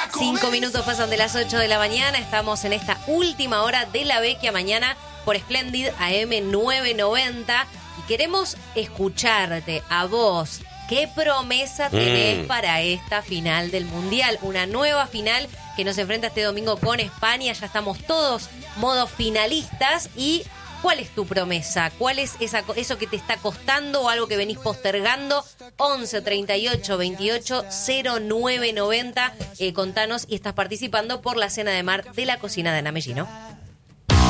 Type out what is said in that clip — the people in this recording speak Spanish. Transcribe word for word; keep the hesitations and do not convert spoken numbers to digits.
Cinco minutos pasan de las ocho de la mañana. Estamos en esta última hora de la Vecchia Mañana por Splendid A M novecientos noventa. Y queremos escucharte a vos. ¿Qué promesa tenés mm. para esta final del Mundial? Una nueva final que nos enfrenta este domingo con España. Ya estamos todos modo finalistas. ¿Y cuál es tu promesa? ¿Cuál es esa, eso que te está costando o algo que venís postergando? once treinta y ocho veintiocho cero nueve noventa. Eh, contanos, y estás participando por la cena de mar de la cocina de Ana Mellino.